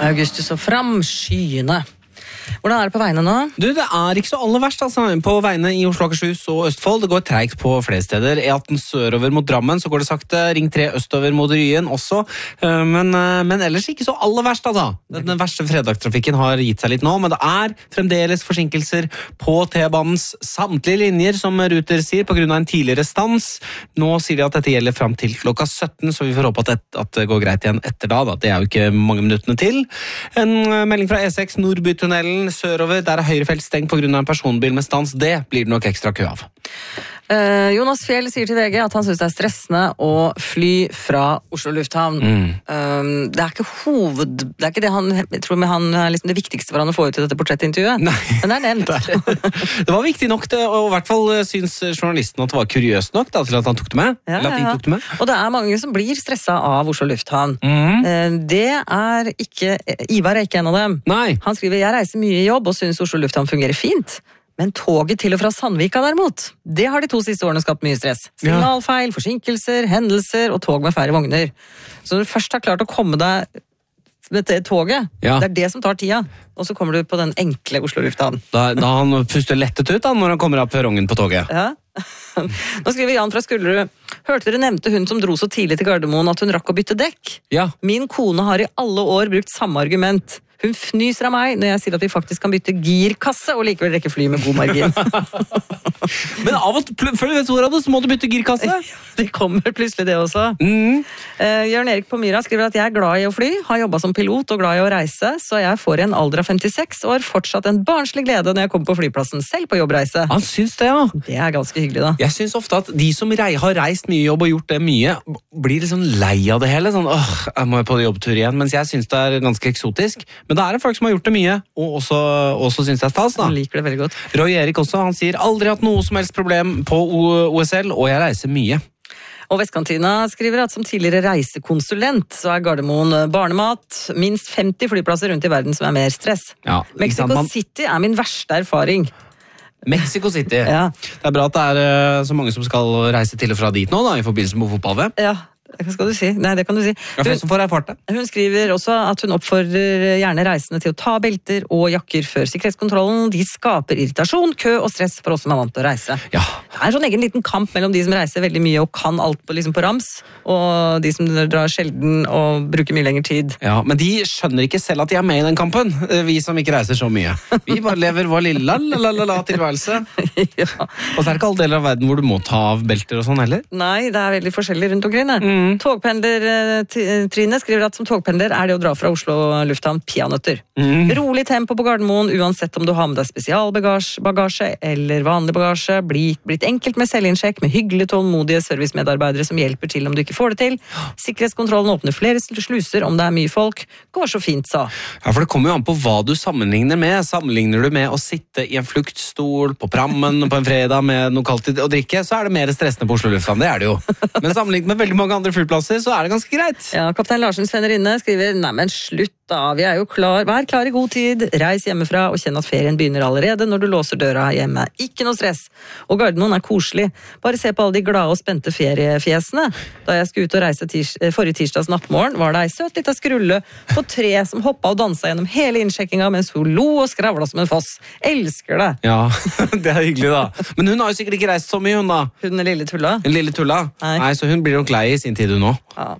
Augustus og fram skyene. Hvordan det på veiene nå? Du, det ikke så aller verst altså. På veiene i Oslo, Akershus og Østfold. Det går treigt på flere steder. E18 sørover mot Drammen, så går det sakte. Ring 3 østover mot Ryen også. Men ellers ikke så aller verst altså. Den verste fredagstrafikken har gitt seg litt nå, men det fremdeles forsinkelser på T-banens samtlige linjer, som Ruter sier, på grunn av en tidligere stans. Nå sier de at dette gjelder frem til klokka 17, så vi får håpe at det går greit igjen etter da. Det jo ikke mange minuttene til. En melding fra E6 Nordbytunnelen sørover, der høyrefelt stengt på grunn av en personbil med stans. Det blir det nok ekstra kø av. Jonas Fjell sier til VG at han synes det stressende å fly fra Oslo lufthavn. Det ikke det han, jeg tror han liksom det viktigste for han å få ut i dette portrettintervjuet. Nei. Men det nevnt. Det var viktig nok, og i hvert fall syns journalisten at det var kuriøst nok til at han tok det med. Tok det med. Og det mange som blir stresset av Oslo lufthavn. Det ikke, Ivar ikke en av dem. Nei. Han skriver, jeg reiser mye i jobb og synes Oslo lufthavn fungerer fint. Men toget til og fra Sandvika derimot, det har de 2 siste årene skapt mye stress. Signalfeil, forsinkelser, hendelser og tog med færre vogner. Så når du først har klart å komme deg med toget, det det som tar tida, og så kommer du på den enkle Oslo lufthavn. Da han puster lettet ut da, når han kommer av perrongen på toget. Ja. Nå skriver Jan fra Skullerud. Hørte dere nevnte hun som dro så tidlig til Gardermoen at hun rakk å bytte dekk? Ja. Min kone har i alle år brukt samme argument. Hun fnyser av meg når jeg sier at vi faktisk kan bytte girkasse og likevel rekke fly med god margin. Men av og til, før du vet ordet, så må du bytte girkasse. Det kommer plutselig det også. Jørn Erik på Myra skriver at jeg glad i å fly, har jobbet som pilot og glad i å reise, så jeg får i en alder av 56 år fortsatt en barnslig glede når jeg kommer på flyplassen selv på jobbreise. Han syns det, ja. Det ganske hyggelig da. Jeg syns ofte at de som har reist mye jobb og gjort det mye, blir litt sånn lei av det hele. Sånn, jeg må på jobbtur igjen, mens jeg syns det ganske eksotisk. Men det folk som har gjort det mye, og også synes jeg stas da. Han liker det veldig godt. Roy Erik også, han sier aldri hatt noe som helst problem på OSL, og jeg reiser mye. Og Vestkantina skriver at som tidligere reisekonsulent så Gardermoen barnemat, minst 50 flyplasser rundt i verden som mer stress. Ja, Mexico City min verste erfaring. Mexico City. Ja. Det bra at det så mange som skal reise til og fra dit nå da, i forbindelse med fotball-VM. Ja. Hva skal du si? Nei, det kan du si. Som får erfart det. Hun skriver også at hun oppfordrer gjerne reisende til å ta belter og jakker før sikkerhetskontrollen. De skaper irritasjon, kø og stress for oss som vant til å reise. Ja. Det en sånn egen liten kamp mellom de som reiser veldig mye og kan alt på rams, og de som drar sjelden og bruker mye lengre tid. Ja, men de skjønner ikke selv at de med i den kampen, vi som ikke reiser så mye. Vi bare lever vår lille tilværelse. Ja. Og så det ikke alle deler av verden hvor du må ta av belter og sånn heller. Nei, det veldig forskjellig rundt omkring. Togpendler Trine skriver at som togpendler det å dra fra Oslo lufthavn peanøtter. Rolig tempo på Gardermoen, uansett om du har med deg spesialbagasje eller vanlig bagasje. Blitt enkelt med selvinnsjekk, med hyggelige, tålmodige servicemedarbeidere som hjelper til om du ikke får det til. Sikkerhetskontrollen åpner flere sluser om det mye folk. Går så fint, sa. Ja, for det kommer jo an på hva du sammenligner med. Sammenligner du med å sitte i en fluktstol på prammen på en fredag med noe kaldt å drikke, så det mer stressende på Oslo lufthavn. Det det jo. Men sammenlignet med veldig mange andre flyplasser, så det ganske greit. Ja, kaptein Larsens venninne skriver, nei, men slutt da, vi jo klar. Vær klar i god tid, reis hjemmefra og kjenn at ferien begynner allerede når du låser døra hjemme. Ikke noe stress. Og Gardermoen koselig. Bare se på alle de glade og spente feriefjesene. Da jeg skulle ut og reise forrige tirsdags nattmorgen, var det ei søt lita skrulle på 3 som hoppet og danset gjennom hele innsjekkinga mens hun lo og skravla som en foss. Elsker det. Ja, det hyggelig da. Men hun har jo sikkert ikke reist så mye, hun da. Hun lille tulla. En lille tulla. Nei, så hun blir nok lei i sin tid hun nå. Ja.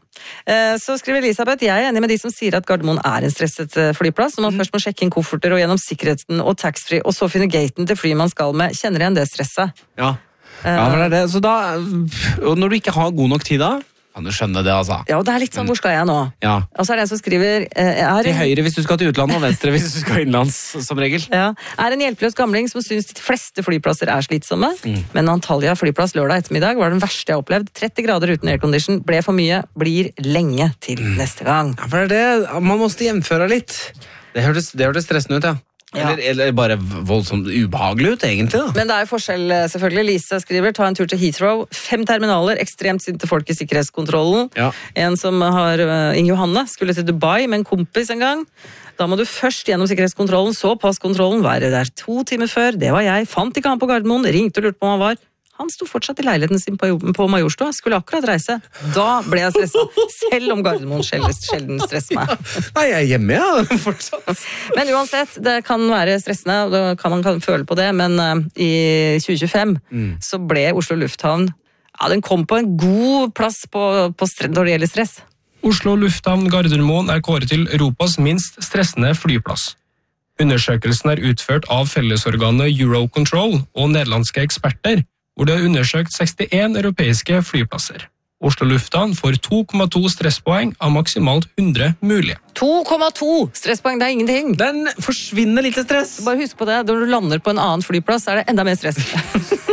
Så skriver Elisabeth, jeg enig med de som sier at Gardermoen en stresset flyplass, når man først må sjekke inn kofferter og gjennom sikkerheten og taxfree, og så finne gaten til fly man skal med. Kjenner igjen det stresset. Ja, for det. Så da, og når du ikke har god nok tid da, kan du skjønne det, altså. Ja, og det litt sånn, hvor skal jeg nå? Ja. Og så det en som skriver... til høyre hvis du skal til utlandet, og venstre hvis du skal innlands, som regel. Ja. En hjelpeløs gamling som synes de fleste flyplasser slitsomme, men Antalya flyplass lørdag ettermiddag var den verste jeg har opplevd. 30 grader uten aircondition, ble for mye, blir lenge til neste gang. Ja, for det man måste jämföra litt. Det hørtes stressende ut, ja. Eller bare voldsomt ubehagelig ut, egentlig da. Men det forskjell, selvfølgelig. Lise skriver, ta en tur til Heathrow. 5 terminaler, ekstremt sinte folk i sikkerhetskontrollen. Ja. En som har, Inge Johanne, skulle til Dubai med en kompis en gang. Da må du først gjennom sikkerhetskontrollen, så passkontrollen, være der 2 timer før. Det var jeg. Fant ikke han på Gardermoen, ringte og lurte på om han var. Han sto fortsatt i leiligheten sin på Majorstua, skulle akkurat reise. Da ble jeg stresset, selv om Gardermoen sjelden stresser meg. Nei, jeg er hjemme, ja, fortsatt. Men uansett, det kan være stressende, og da kan man føle på det, men i 2025 så ble Oslo Lufthavn, ja, den kom på en god plass når det gjelder stress. Oslo Lufthavn Gardermoen er kåret til Europas minst stressende flyplass. Undersøkelsen er utført av fellesorganet Eurocontrol og nederlandske eksperter, hvor det er undersøkt 61 europeiske flyplasser. Oslo Lufthavn får 2,2 stresspoeng av maksimalt 100 mulige. 2,2 stresspoeng, det er ingenting. Den forsvinner litt stress. Bare husk på det, når du lander på en annen flyplass, er det enda mer stress.